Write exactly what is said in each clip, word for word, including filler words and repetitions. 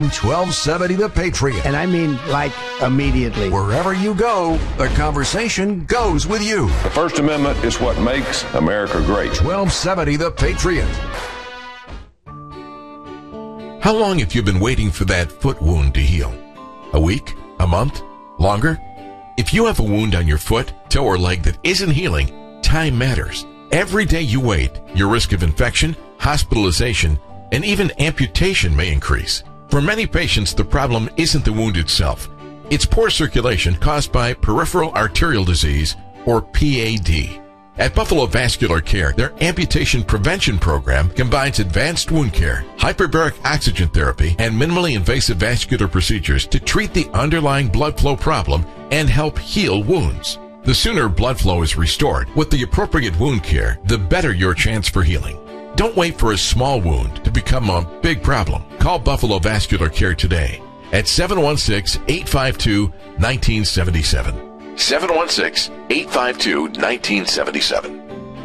twelve seventy The Patriot. And I mean, like, immediately. Wherever you go, the conversation goes with you. The First Amendment is what makes America great. twelve seventy The Patriot. How long have you been waiting for that foot wound to heal? A week? A month? Longer? If you have a wound on your foot, toe, or leg that isn't healing, time matters. Every day you wait, your risk of infection, hospitalization, and even amputation may increase. For many patients, the problem isn't the wound itself. It's poor circulation caused by peripheral arterial disease, or P A D. At Buffalo Vascular Care, their amputation prevention program combines advanced wound care, hyperbaric oxygen therapy, and minimally invasive vascular procedures to treat the underlying blood flow problem and help heal wounds. The sooner blood flow is restored with the appropriate wound care, the better your chance for healing. Don't wait for a small wound to become a big problem. Call Buffalo Vascular Care today at seven one six, eight five two, one nine seven seven. seven one six, eight five two, one nine seven seven.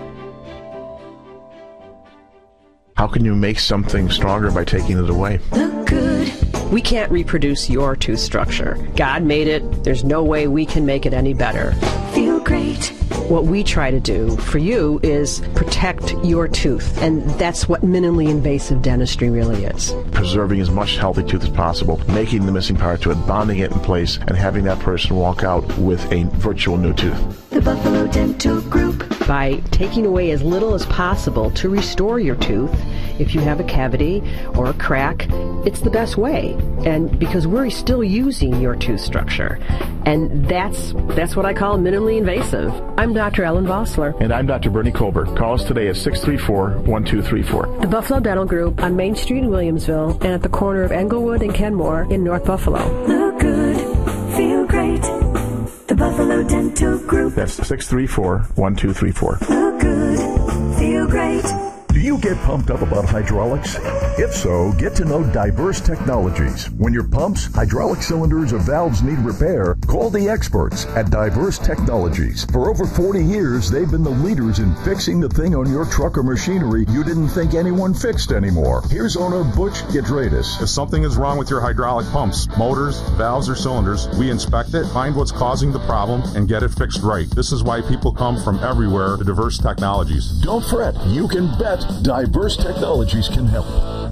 How can you make something stronger by taking it away? Look good. We can't reproduce your tooth structure. God made it. There's no way we can make it any better. Feel great. What we try to do for you is protect your tooth, and that's what minimally invasive dentistry really is. Preserving as much healthy tooth as possible, making the missing part to it, bonding it in place, and having that person walk out with a virtual new tooth. The Buffalo Dental Group. By taking away as little as possible to restore your tooth, if you have a cavity or a crack, it's the best way. And because we're still using your tooth structure. And that's that's what I call minimally invasive. I'm Doctor Ellen Vossler. And I'm Doctor Bernie Colbert. Call us today at six three four, one two three four. The Buffalo Dental Group on Main Street in Williamsville and at the corner of Englewood and Kenmore in North Buffalo. Look good. Feel great. The Buffalo Dental Group. That's six three four, one two three four. Look good. Feel great. Do you get pumped up about hydraulics? If so, get to know Diverse Technologies. When your pumps, hydraulic cylinders, or valves need repair, call the experts at Diverse Technologies. For over forty years, they've been the leaders in fixing the thing on your truck or machinery you didn't think anyone fixed anymore. Here's owner Butch Gitradis. If something is wrong with your hydraulic pumps, motors, valves, or cylinders, we inspect it, find what's causing the problem, and get it fixed right. This is why people come from everywhere to Diverse Technologies. Don't fret. You can bet Diverse Technologies can help.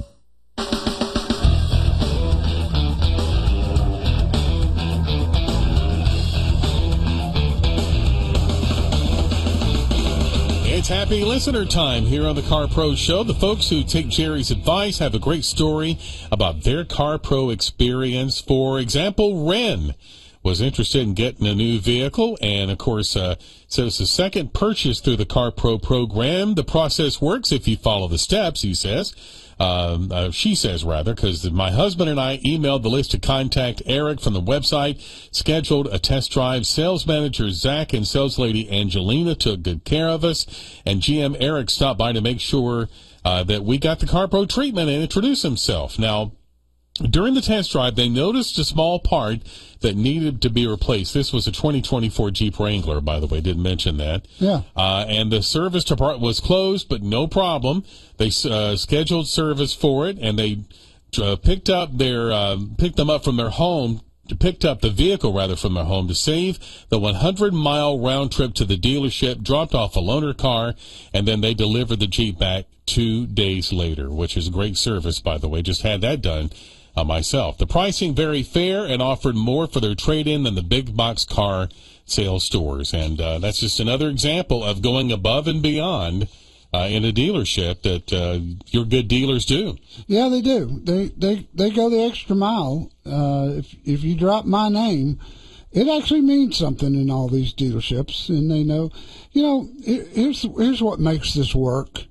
It's happy listener time here on the Car Pro Show. The folks who take Jerry's advice have a great story about their Car Pro experience. For example, Ren was interested in getting a new vehicle, and of course, uh, so it's the second purchase through the Car Pro program. The process works if you follow the steps, he says. Um, uh, she says, rather, because my husband and I emailed the list to contact Eric from the website, scheduled a test drive. Sales manager Zach and sales lady Angelina took good care of us, and G M Eric stopped by to make sure uh, that we got the Car Pro treatment and introduce himself. Now, during the test drive, they noticed a small part that needed to be replaced. This was a twenty twenty-four Jeep Wrangler, by the way. Didn't mention that. Yeah. Uh, and the service department was closed, but no problem. They uh, scheduled service for it, and they uh, picked up their uh, picked them up from their home. Picked up the vehicle rather from their home to save the one hundred mile round trip to the dealership. Dropped off a loaner car, and then they delivered the Jeep back two days later, which is a great service, by the way. Just had that done. Uh, myself. The pricing very fair and offered more for their trade-in than the big box car sales stores. And uh, that's just another example of going above and beyond uh, in a dealership that uh, your good dealers do. Yeah, they do. They they they go the extra mile. Uh, if if you drop my name, it actually means something in all these dealerships, and they know. You know, here's here's what makes this work.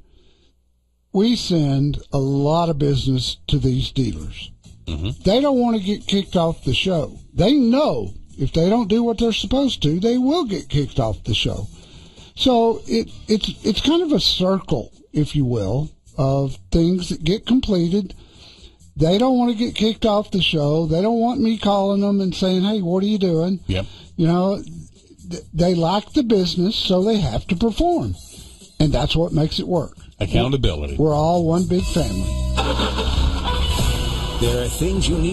We send a lot of business to these dealers. Mm-hmm. They don't want to get kicked off the show. They know if they don't do what they're supposed to, they will get kicked off the show. So it it's it's kind of a circle, if you will, of things that get completed. They don't want to get kicked off the show. They don't want me calling them and saying, "Hey, what are you doing?" Yep. You know, th- they like the business, so they have to perform, and that's what makes it work. Accountability. We're, we're all one big family. There are things you need